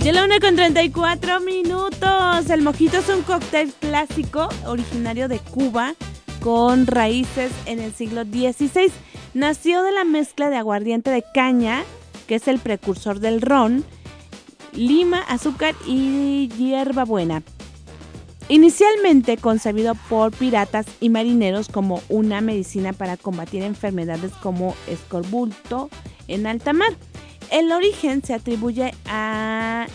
Ya la 1:34. El mojito es un cóctel clásico originario de Cuba con raíces en el siglo XVI. Nació de la mezcla de aguardiente de caña, que es el precursor del ron, lima, azúcar y hierbabuena. Inicialmente concebido por piratas y marineros como una medicina para combatir enfermedades como escorbuto en alta mar. El origen se atribuye a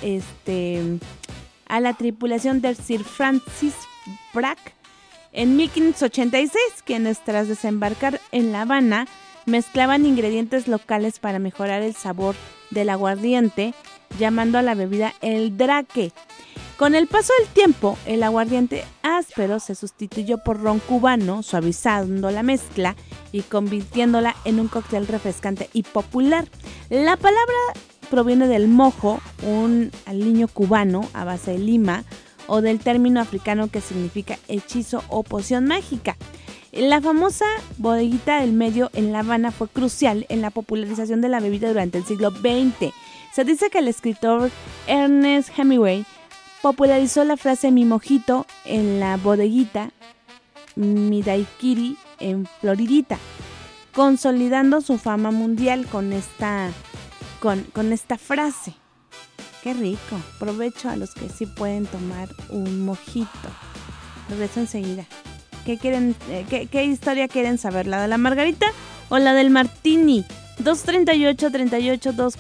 la tripulación del Sir Francis Drake en 1586, quienes tras desembarcar en La Habana mezclaban ingredientes locales para mejorar el sabor del aguardiente, llamando a la bebida el Drake. Con el paso del tiempo, el aguardiente áspero se sustituyó por ron cubano, suavizando la mezcla y convirtiéndola en un cóctel refrescante y popular. La palabra proviene del mojo, un aliño cubano a base de lima, o del término africano que significa hechizo o poción mágica. La famosa bodeguita del medio en La Habana fue crucial en la popularización de la bebida durante el siglo XX. Se dice que el escritor Ernest Hemingway popularizó la frase "mi mojito" en la bodeguita, mi daiquiri en Floridita, consolidando su fama mundial con esta frase. ¡Qué rico! Provecho a los que sí pueden tomar un mojito. Regreso enseguida. ¿Qué historia quieren saber? ¿La de la margarita o la del martini?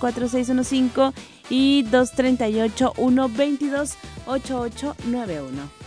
238-38-24615 y 238-122-8891.